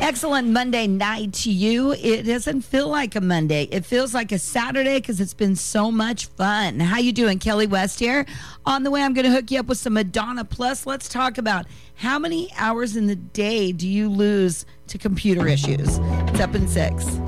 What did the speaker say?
Excellent Monday night to you. It doesn't feel like a Monday. It feels like a Saturday because it's been so much fun. How you doing? Kelly West here. On the way, I'm going to hook you up with some Madonna Plus. Let's talk about how many hours in the day do you lose to computer issues. It's up in 6.